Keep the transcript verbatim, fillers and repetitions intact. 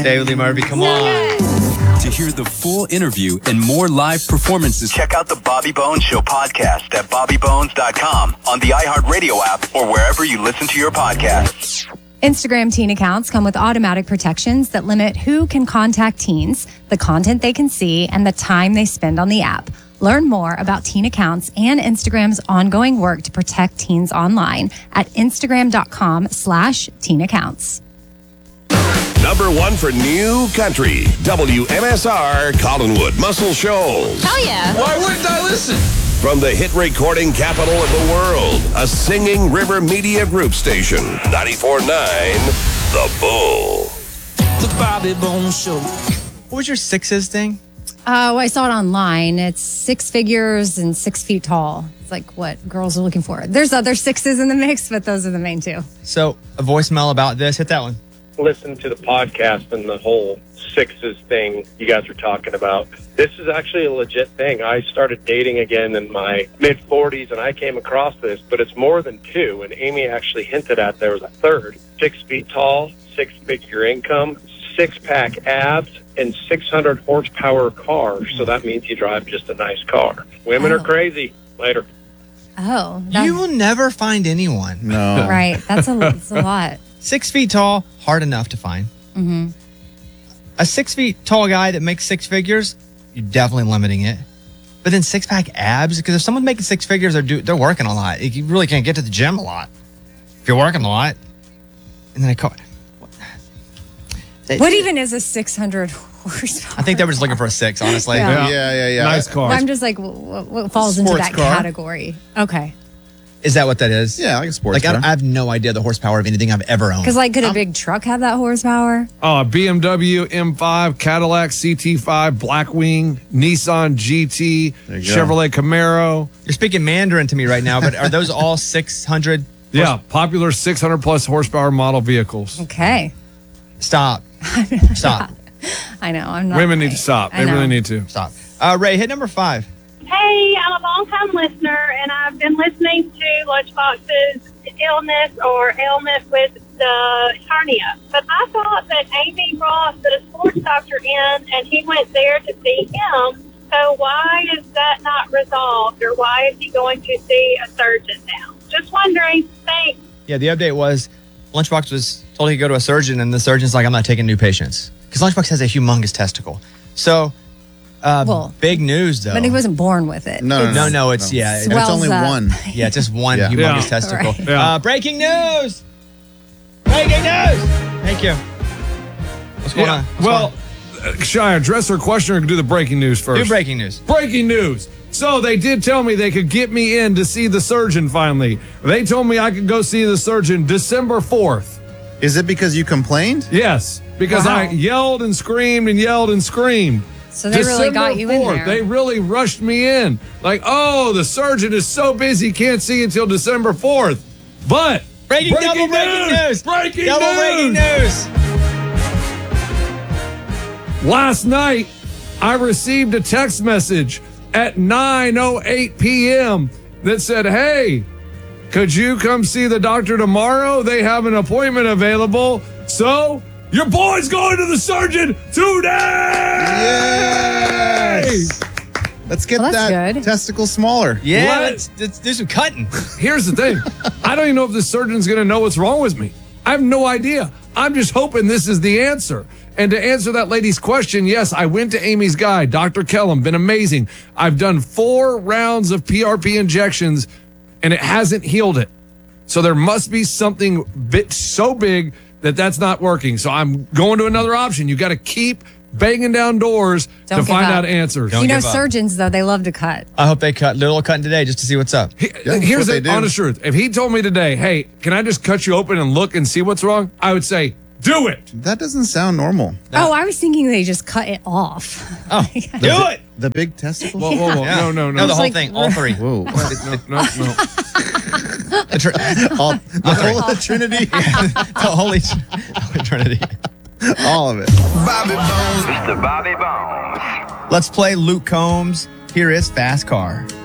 David Lee Murphy, come on. To hear the full interview and more live performances, check out the Bobby Bones Show podcast at bobby bones dot com, on the iHeartRadio app, or wherever you listen to your podcasts. Instagram teen accounts come with automatic protections that limit who can contact teens, the content they can see, and the time they spend on the app. Learn more about teen accounts and Instagram's ongoing work to protect teens online at instagram.com slash teen accounts. Number one for new country, W M S R Collinwood Muscle Shoals. Hell yeah. Why wouldn't I listen? From the hit recording capital of the world, a Singing River Media Group station, ninety-four point nine The Bull. The Bobby Bones Show. What was your sixes thing? Oh, I saw it online. It's six figures and six feet tall. It's like what girls are looking for. There's other sixes in the mix, but those are the main two. So, a voicemail about this. Hit that one. Listen to the podcast and the whole sixes thing you guys were talking about. This is actually a legit thing. I started dating again in my mid forties, and I came across this, but it's more than two. And Amy actually hinted at there was a third. Six feet tall, six-figure income, six-pack abs, and six hundred horsepower car. So that means you drive just a nice car. Women oh. are crazy. Later. Oh. That, you will never find anyone. No. Right. That's a, that's a lot. Six feet tall, hard enough to find. Mm-hmm. A six feet tall guy that makes six figures, you're definitely limiting it. But then six pack abs, because if someone's making six figures, they're do, they're working a lot. You really can't get to the gym a lot if you're working a lot. And then I call. What, what even is a six hundred horsepower? I think they were just looking for a six, honestly. Yeah, yeah, yeah. yeah. Nice car. Well, I'm just like, what, what falls Sports into that car. category? Okay. Is that what that is? Yeah, like a sports Like I, car. I have no idea the horsepower of anything I've ever owned. Because like, could a big truck have that horsepower? Oh, B M W M five, Cadillac C T five, Blackwing, Nissan G T, There you go. Chevrolet Camaro. You're speaking Mandarin to me right now, but are those all six hundred? Yeah, popular six hundred plus horsepower model vehicles. Okay. Stop. Stop. I know. I'm not. Women need right. to stop. I They really know. need to. Stop. Uh, Ray, hit number five. Hey, I'm a long-time listener, and I've been listening to Lunchbox's illness or illness with the hernia. But I thought that Amy Ross put a sports doctor in, and he went there to see him. So why is that not resolved, or why is he going to see a surgeon now? Just wondering. Thanks. Yeah, the update was Lunchbox was told he could go to a surgeon, and the surgeon's like, I'm not taking new patients. Because Lunchbox has a humongous testicle. So, uh, Well, big news, though. But he wasn't born with it. No, no, It's- No, no, it's, yeah. And it's Swells only up. one. Yeah, it's just one Yeah. humongous Yeah. testicle. Right. Yeah. Uh, breaking news! Breaking news! Thank you. What's going Yeah. on? What's Well, uh, Shia, address her question or do the breaking news going on? first? do breaking news. Breaking news. So they did tell me they could get me in to see the surgeon finally. They told me I could go see the surgeon December fourth. Is it because you complained? Yes, because Wow. I yelled and screamed and yelled and screamed. So they really got you in there. They really rushed me in. Like, oh, the surgeon is so busy, can't see until December fourth. But Breaking, double breaking news! Breaking double news! breaking news! Last night, I received a text message at nine oh eight p.m. that said, hey, could you come see the doctor tomorrow? They have an appointment available. So, your boy's going to the surgeon today! Yes! Let's get Well, that's that good. testicle smaller. Yeah, What? let's, let's do some cutting. Here's the thing. I don't even know if the surgeon's going to know what's wrong with me. I have no idea. I'm just hoping this is the answer. And to answer that lady's question, yes, I went to Amy's guy, Doctor Kellum, been amazing. I've done four rounds of P R P injections, and it hasn't healed it. So there must be something bit so big that that's not working. So I'm going to another option. You got to keep banging down doors Don't to give find up. out answers. Don't you know, give up. surgeons, though, they love to cut. I hope they cut little cutting today just to see what's up. He- that's Here's what they the do. honest truth. If he told me today, hey, can I just cut you open and look and see what's wrong? I would say, do it. That doesn't sound normal. Oh, I was thinking they just cut it off. Oh, do it! The big testicle? Whoa, whoa, whoa. Yeah. No, no, no. No, the whole like- thing, all three. Whoa. no, no, no. The, tr- All, the whole Trinity? the Holy, Holy Trinity. All of it. Bobby Bones. Mister Bobby Bones. Let's play Luke Combs. Here is Fast Car.